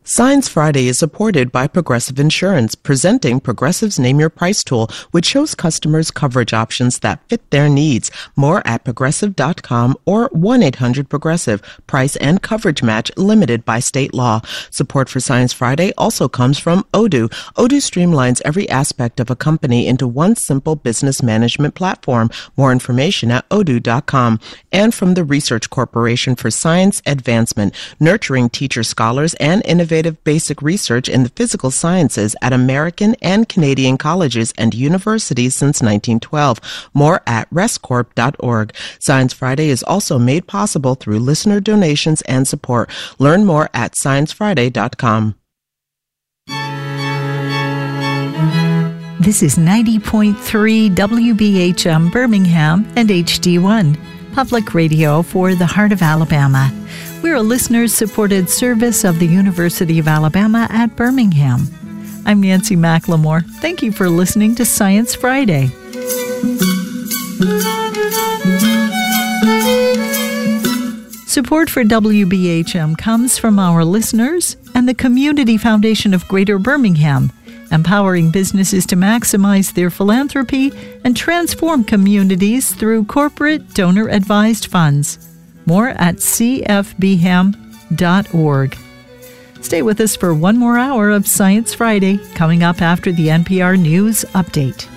Science Friday is supported by Progressive Insurance, presenting Progressive's Name Your Price tool, which shows customers coverage options that fit their needs. More at Progressive.com or 1-800-PROGRESSIVE. Price and coverage match limited by state law. Support for Science Friday also comes from Odoo. Odoo streamlines every aspect of a company into one simple business management platform. More information at Odoo.com. And from the Research Corporation for Science Advancement, nurturing teachers, scholars, and innovators basic research in the physical sciences at American and Canadian colleges and universities since 1912. More at rescorp.org. Science Friday is also made possible through listener donations and support. Learn more at sciencefriday.com. This is 90.3 WBHM Birmingham and HD1, public radio for the heart of Alabama. We're a listener-supported service of the University of Alabama at Birmingham. I'm Nancy McLemore. Thank you for listening to Science Friday. Support for WBHM comes from our listeners and the Community Foundation of Greater Birmingham, empowering businesses to maximize their philanthropy and transform communities through corporate donor-advised funds. More at cfbham.org. Stay with us for one more hour of Science Friday, coming up after the NPR News Update.